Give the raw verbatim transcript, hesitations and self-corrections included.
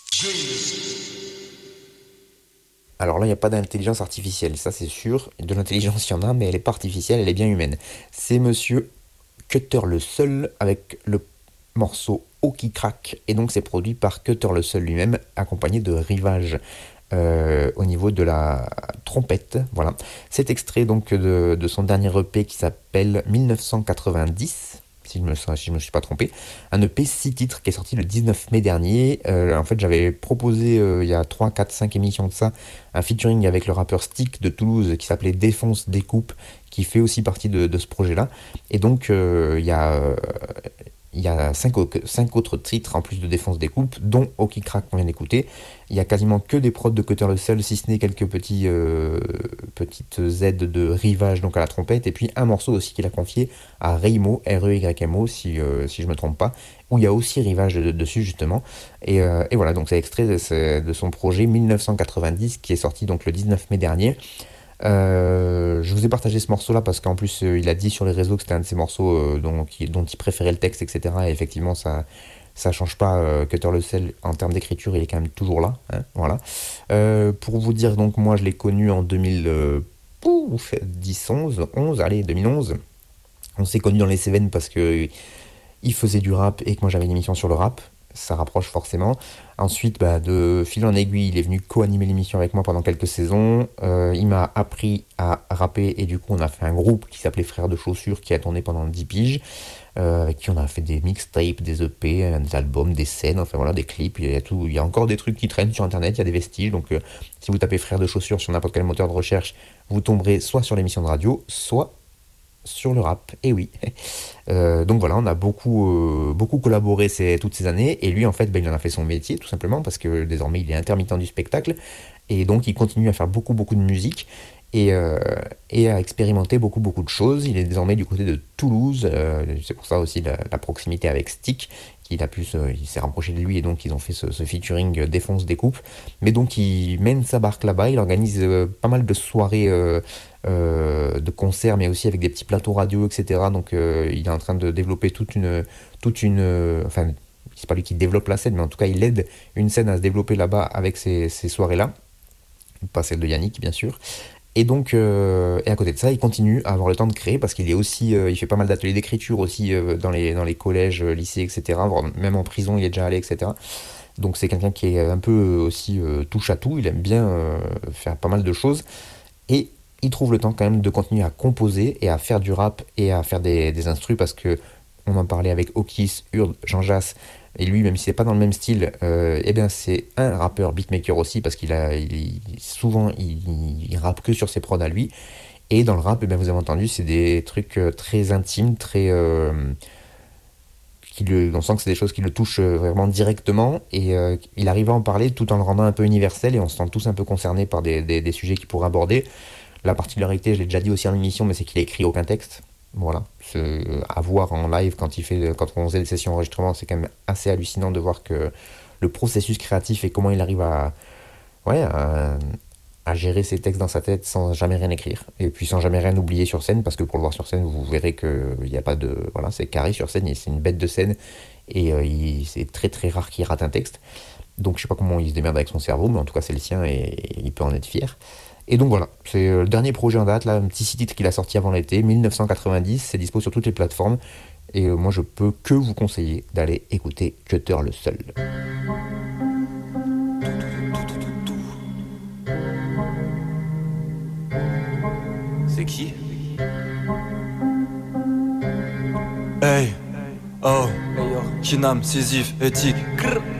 Alors là, il n'y a pas d'intelligence artificielle, ça c'est sûr. De l'intelligence, il y en a, mais elle n'est pas artificielle, elle est bien humaine. C'est monsieur Cutter le Seul avec le morceau Oki Crack. Et donc c'est produit par Cutter le Seul lui-même, accompagné de Rivage euh, au niveau de la trompette. Voilà. C'est extrait donc de, de son dernier E P qui s'appelle mille neuf cent quatre-vingt-dix. Si je me, si je me suis pas trompé, un E P six titres qui est sorti le dix-neuf mai dernier. Euh, en fait, j'avais proposé euh, il y a trois, quatre, cinq émissions de ça, un featuring avec le rappeur Stick de Toulouse qui s'appelait Défonce Découpe, qui fait aussi partie de, de ce projet-là. Et donc, euh, il y a, euh, il y a cinq, au- cinq autres titres en plus de Défonce Découpe, dont Oki Crack qu'on vient d'écouter. Il y a quasiment que des prods de Cutter le Seul, si ce n'est quelques petits, euh, petites aides de rivage donc à la trompette, et puis un morceau aussi qu'il a confié à Reymo, R E Y M O, si, euh, si je me trompe pas, où il y a aussi rivage de- dessus justement. Et, euh, et voilà, donc c'est extrait de, ce- de son projet mille neuf cent quatre-vingt-dix qui est sorti donc le dix-neuf mai dernier. Euh, je vous ai partagé ce morceau-là parce qu'en plus euh, il a dit sur les réseaux que c'était un de ses morceaux euh, dont, qui- dont il préférait le texte, et cetera. Et effectivement, ça ça change pas. Euh, Cutter le Sel en termes d'écriture, il est quand même toujours là, hein, voilà. Euh, pour vous dire, donc moi je l'ai connu en deux mille euh, pouf, dix, onze, onze, allez, deux mille onze. On s'est connu dans les Cévennes parce que il faisait du rap et que moi j'avais une émission sur le rap. Ça rapproche forcément. Ensuite, bah, de fil en aiguille, il est venu co-animer l'émission avec moi pendant quelques saisons. Euh, il m'a appris à rapper et du coup, on a fait un groupe qui s'appelait Frères de Chaussures qui a tourné pendant dix piges, euh, avec qui on a fait des mixtapes, des E P, euh, des albums, des scènes, enfin voilà, des clips. Il y a tout, il y a encore des trucs qui traînent sur internet, il y a des vestiges. Donc, euh, si vous tapez Frères de Chaussures sur n'importe quel moteur de recherche, vous tomberez soit sur l'émission de radio, soit sur le rap. Et oui. Euh, donc voilà, on a beaucoup, euh, beaucoup collaboré ces, toutes ces années. Et lui, en fait, ben, il en a fait son métier, tout simplement, parce que désormais, il est intermittent du spectacle. Et donc, il continue à faire beaucoup, beaucoup de musique et, euh, et à expérimenter beaucoup, beaucoup de choses. Il est désormais du côté de Toulouse. Euh, c'est pour ça aussi la, la proximité avec Stick, qu'il a pu se- il s'est rapproché de lui et donc ils ont fait ce, ce featuring euh, Défonce Découpe. Mais donc, il mène sa barque là-bas. Il organise euh, pas mal de soirées. Euh, euh, de concerts, mais aussi avec des petits plateaux radio, et cetera. Donc euh, il est en train de développer toute une, toute une, euh, enfin c'est pas lui qui développe la scène, mais en tout cas il aide une scène à se développer là-bas avec ces, ces soirées-là, pas celle de Yannick bien sûr. Et donc, euh, et à côté de ça, il continue à avoir le temps de créer parce qu'il est aussi, euh, il fait pas mal d'ateliers d'écriture aussi euh, dans les, dans les collèges, euh, lycées, et cetera. Voire même en prison, il est déjà allé, et cetera. Donc c'est quelqu'un qui est un peu euh, aussi euh, touche à tout. Il aime bien euh, faire pas mal de choses. Et il trouve le temps quand même de continuer à composer et à faire du rap et à faire des, des instrus parce que on en parlait avec Okis, Urde, Jean Jass, et lui, même si c'est pas dans le même style, euh, eh bien c'est un rappeur beatmaker aussi parce qu'il a, il, il- souvent il, il rappe que sur ses prods à lui. Et dans le rap, eh bien, vous avez entendu, c'est des trucs euh, très intimes, très euh, qui le, on sent que c'est des choses qui le touchent euh, vraiment directement et euh, il arrive à en parler tout en le rendant un peu universel et on se sent tous un peu concernés par des, des, des sujets qu'il pourrait aborder. La particularité, je l'ai déjà dit aussi en émission, mais c'est qu'il a écrit aucun texte. Voilà. C'est- à voir en live quand il fait, quand on faisait des sessions d'enregistrement, c'est quand même assez hallucinant de voir que le processus créatif et comment il arrive à, ouais, à, à gérer ses textes dans sa tête sans jamais rien écrire. Et puis sans jamais rien oublier sur scène, parce que pour le voir sur scène, vous verrez que il n'y a pas de, voilà, c'est carré sur scène, et c'est une bête de scène, et euh, il- c'est très très rare qu'il rate un texte. Donc je sais pas comment il se démerde avec son cerveau, mais en tout cas c'est le sien et il peut en être fier. Et donc voilà, c'est euh, le dernier projet en date, là, un petit six titres qu'il a sorti avant l'été, mille neuf cent quatre-vingt-dix, c'est dispo sur toutes les plateformes. Et euh, moi je peux que vous conseiller d'aller écouter Cutter le Seul. C'est qui? Hey, oh, Kinam, Sisyphe, éthique.